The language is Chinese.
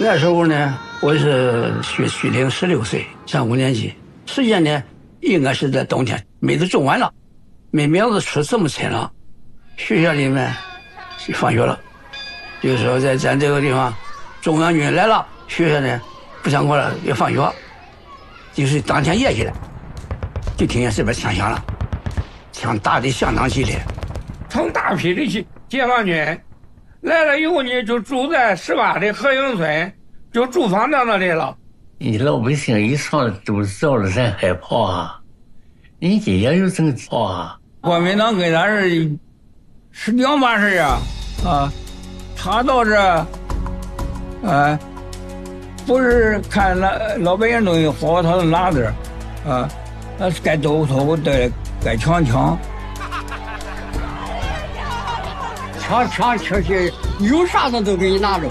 那时候呢，我是虚龄16岁，上5年级。时间呢，应该是在冬天，梅子种完了，苗子出这么深了，学校里面就放学了。就是说，在咱这个地方，中央军来了，学校呢不上课了，要放学，就是当天夜起来，就听见这边枪响了，枪打得相当激烈。 成大批的解放军来了以后呢，就住在18的河营村，就驻防到那里了。 你老百姓一上都知道了，人害怕啊，人家也有这个怕啊。 国民党跟咱是两码事啊，他倒是，不是看老百姓东西好，他是拿着，那该兜头的，该抢， 抢，确实有啥他都给你拿着。